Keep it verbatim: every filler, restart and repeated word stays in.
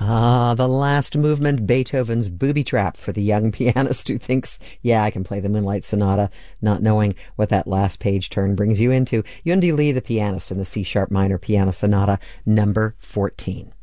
Ah, the last movement, Beethoven's Booby Trap, for the young pianist who thinks, yeah, I can play the Moonlight Sonata, not knowing what that last page turn brings you into. Yundi Lee, the pianist, in the C-sharp minor piano sonata number fourteen.